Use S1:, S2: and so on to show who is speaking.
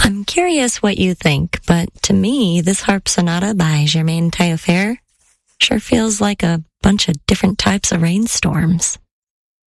S1: I'm curious what you think, but to me, this harp sonata by Germaine Taillefer sure feels like a bunch of different types of rainstorms.